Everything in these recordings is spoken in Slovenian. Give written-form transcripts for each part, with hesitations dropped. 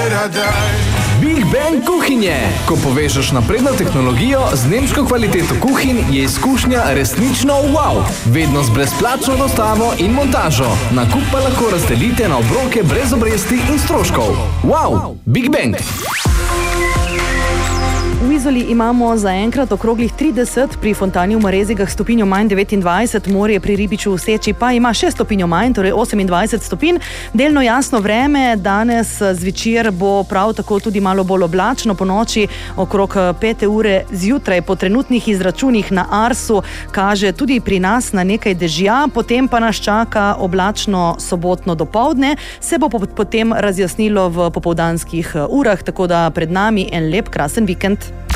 Big Bang kuhinje. Ko povežeš napredno tehnologijo z nemško kvaliteto kuhinj, je izkušnja resnično wow. Vedno z brezplačno dostavo in montažo. Nakup pa lahko razdelite na obroke brez obresti in stroškov. Wow, Big Bang. V Izoli imamo zaenkrat okroglih 30, pri Fontani v Marezigah stopinjo manj 29, morje pri Ribiču v Seči pa ima 6 stopinjo manj, torej 28 stopinj. Delno jasno vreme, danes zvečer bo prav tako tudi malo bolj oblačno, po noči okrog 5 ure zjutraj po trenutnih izračunih na Arsu kaže tudi pri nas na nekaj dežja, potem pa nas čaka oblačno sobotno dopoldne, se bo potem razjasnilo v popoldanskih urah, tako da pred nami en lep, krasen vikend.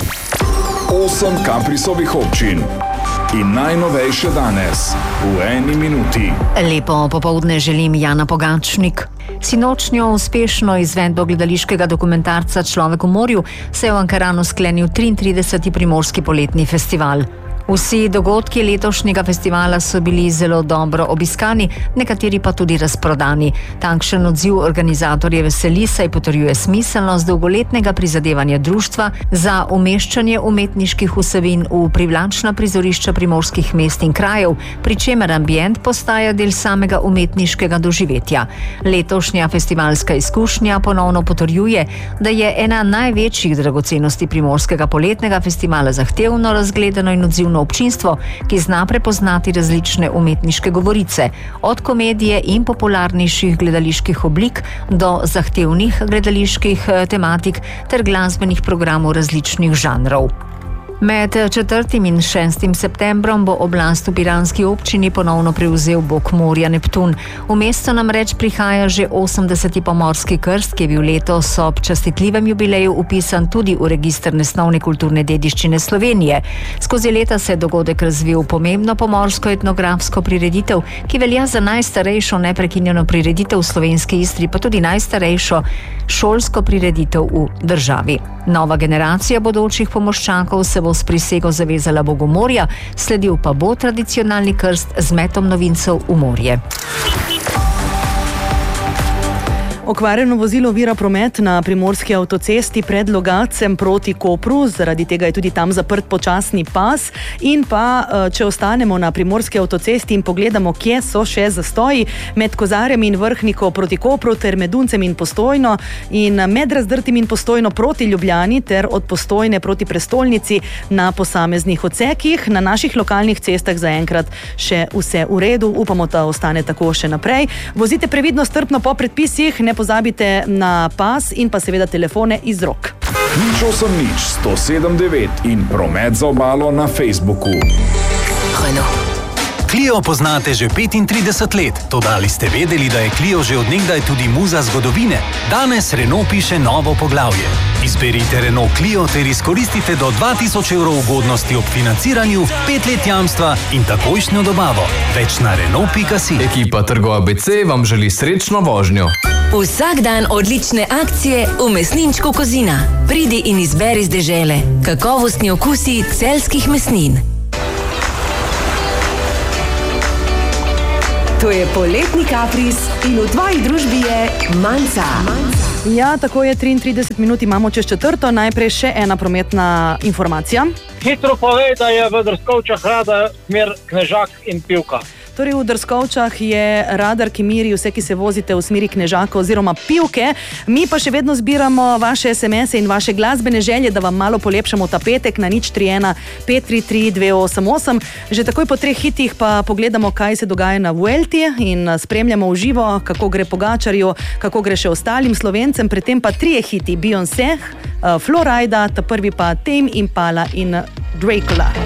8 Kaprisovih občin in najnovejše danes v 1 minuti. Lepo popoldne želim, Jana Pogačnik. Sinočnjo uspešno izvedbo gledališkega dokumentarca Človek v morju se je v Ankaranu sklenil 33. Primorski poletni festival. Vsi dogodki letošnjega festivala so bili zelo dobro obiskani, nekateri pa tudi razprodani. Takšen odziv organizatorje veseli, saj potrjuje smiselnost dolgoletnega prizadevanja društva za umeščanje umetniških vsebin v privlačna prizorišča primorskih mest in krajev, pri čemer ambient postaja del samega umetniškega doživetja. Letošnja festivalska izkušnja ponovno potrjuje, da je ena največjih dragocenosti primorskega poletnega festivala zahtevno, razgledano in odzivno občinstvo, ki zna prepoznati različne umetniške govorice, od komedije in popularnejših gledaliških oblik do zahtevnih gledaliških tematik ter glasbenih programov različnih žanrov. Med 4. in 6. septembrom bo oblast v piranski občini ponovno prevzel bog morja Neptun. V mesto namreč prihaja že 80. pomorski krst, ki je bil letos ob častitljivem jubileju vpisan tudi v register nesnovne kulturne dediščine Slovenije. Skozi leta se je dogodek razvil pomembno pomorsko etnografsko prireditev, ki velja za najstarejšo neprekinjeno prireditev v slovenski Istri, pa tudi najstarejšo šolsko prireditev v državi. Nova generacija bodočih pomorščakov se bo s prisego zavezala bogu morja, sledil pa bo tradicionalni krst z metom novincev v morje. Okvarjeno vozilo ovira promet na primorski avtocesti pred Logatcem proti Kopru, zaradi tega je tudi tam zaprt počasni pas. In pa, če ostanemo na primorski avtocesti in pogledamo, kje so še zastoji, med Kozarjem in Vrhniko proti Kopru ter med Duncem in Postojno in med Razdrtim in Postojno proti Ljubljani ter od Postojne proti prestolnici na posameznih odsekih. Na naših lokalnih cestah zaenkrat še vse v redu, upamo, da ostane tako še naprej. Vozite previdno, strpno po predpisih, ne pozabite na pas in pa seveda telefone iz rok. 080179 in promet za obalo na Facebooku. Clio poznate že 35 let, toda ali ste vedeli, da je Clio že od nekdaj tudi muza zgodovine? Danes Renault piše novo poglavje. Izberite Renault Clio ter izkoristite do 2000 evrov ugodnosti ob financiranju, 5 let jamstva in takojšnjo dobavo. Več na Renault.si. Ekipa Trgo ABC vam želi srečno vožnjo. Vsak dan odlične akcije v mesninčku Kozina. Pridi in izberi z dežele. Kakovostni okusi celjskih mesnin. To je poletni kapris in v tvoji družbi je Manca. Ja, tako je, 33 minut imamo čez 4. Najprej še ena prometna informacija. Hitro povej, da je v Drskovčah rada smer Knežak in Pivka. Torej v Drskovčah je radar, ki miri vse, ki se vozite v smeri Knežaka oziroma Pivke. Mi pa še vedno zbiramo vaše SMS-e in vaše glasbene želje, da vam malo polepšamo ta petek na 031 533 288. Že takoj po 3 hitih pa pogledamo, kaj se dogaja na Vuelti in spremljamo v živo, kako gre Pogačarju, kako gre še ostalim Slovencem. Predtem pa 3 hiti: Beyoncé, Florida, ta prvi pa Tame Impala in Dracola.